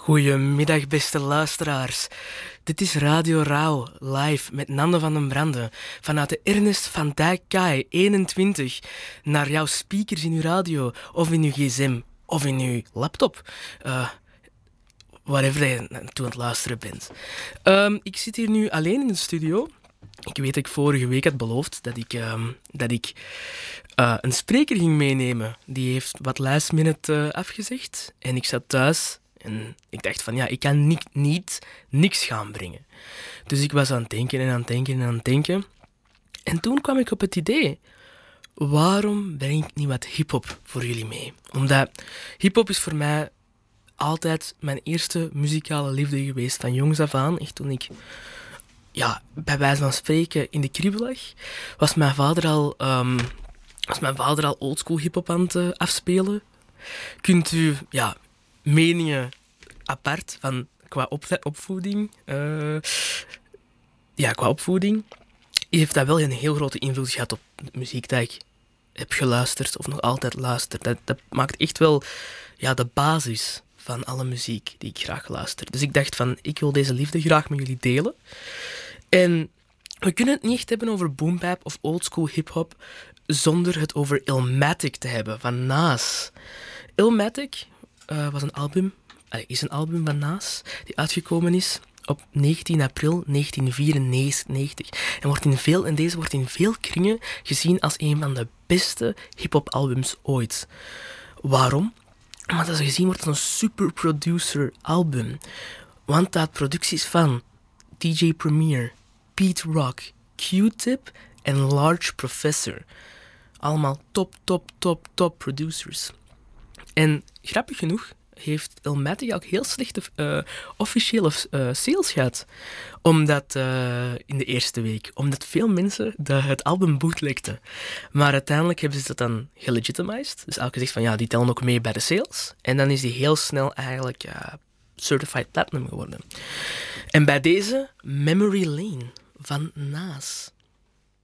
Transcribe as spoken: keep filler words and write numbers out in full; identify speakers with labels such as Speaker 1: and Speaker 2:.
Speaker 1: Goedemiddag, beste luisteraars. Dit is Radio Rauw, live met Nande van den Brande. Vanuit de Ernest van Dijk Kai eenentwintig naar jouw speakers in uw radio, of in uw gsm, of in uw laptop. Uh, whatever je naartoe aan het luisteren bent. Um, ik zit hier nu alleen in de studio. Ik weet dat ik vorige week had beloofd dat ik, um, dat ik uh, een spreker ging meenemen. Die heeft wat last minute uh, afgezegd. En ik zat thuis en ik dacht van ja, ik kan niet, niet niks gaan brengen. Dus ik was aan het denken en aan het denken en aan het denken. En toen kwam ik op het idee, waarom breng ik niet wat hiphop voor jullie mee? Omdat hiphop is voor mij altijd mijn eerste muzikale liefde geweest, van jongs af aan. Echt toen ik, ja, bij wijze van spreken in de kriebel lag, was mijn vader al, um, was mijn vader al oldschool hiphop aan het uh, afspelen. Kunt u, ja, meningen apart van qua op- opvoeding, uh, ja, qua opvoeding, heeft dat wel een heel grote invloed gehad op de muziek die ik heb geluisterd of nog altijd luister. Dat, dat maakt echt wel, ja, de basis van alle muziek die ik graag luister. Dus ik dacht van, ik wil deze liefde graag met jullie delen. En we kunnen het niet echt hebben over boombap of oldschool hip-hop zonder het over Illmatic te hebben, van Nas. Illmatic uh, was een album, uh, is een album van Nas die uitgekomen is op negentien april negentien vierennegentig. En, wordt in veel, en deze wordt in veel kringen gezien als een van de beste hip-hop albums ooit. Waarom? Want als gezien wordt als een super producer album. Want dat producties van D J Premier, Pete Rock, Q-Tip en Large Professor. Allemaal top, top, top, top producers. En grappig genoeg heeft Illmatic ook heel slechte uh, officiële uh, sales gehad. Omdat, uh, in de eerste week. Omdat veel mensen de, het album bootlegden. Maar uiteindelijk hebben ze dat dan gelegitimized. Dus elke gezegd van ja, die tellen ook mee bij de sales. En dan is die heel snel eigenlijk uh, certified platinum geworden. En bij deze Memory Lane van Nas.